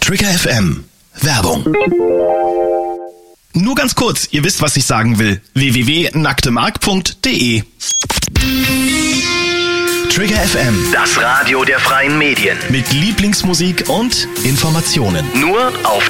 Trigger FM. Werbung. Nur ganz kurz, ihr wisst, was ich sagen will. www.nacktemark.de. Trigger FM. Das Radio der freien Medien. Mit Lieblingsmusik und Informationen. Nur auf